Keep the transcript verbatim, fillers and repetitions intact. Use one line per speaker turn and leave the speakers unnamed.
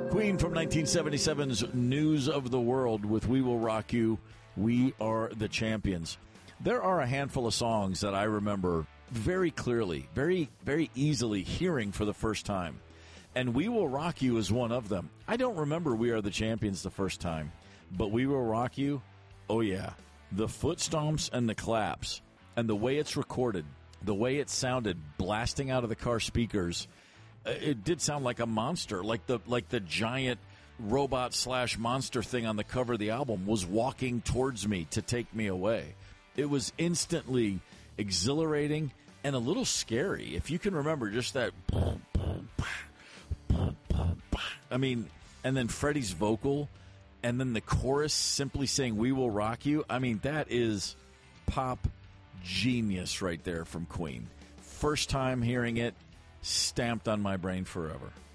Queen from nineteen seventy-seven's News of the World with We Will Rock You, We Are the Champions. There are a handful of songs that I remember very clearly, very, very easily hearing for the first time. And We Will Rock You is one of them. I don't remember We Are the Champions the first time, but We Will Rock You, oh yeah. The foot stomps and the claps and the way it's recorded, the way it sounded blasting out of the car speakers, it did sound like a monster, like the like the giant robot slash monster thing on the cover of the album was walking towards me to take me away. It was instantly exhilarating and a little scary. If you can remember just that, I mean, and then Freddie's vocal, and then the chorus simply saying "We Will Rock You." I mean, that is pop genius right there from Queen. First time hearing it, stamped on my brain forever.